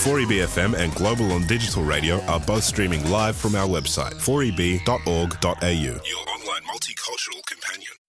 4EBFM and Global on Digital Radio are both streaming live from our website, 4eb.org.au. Your online multicultural companion.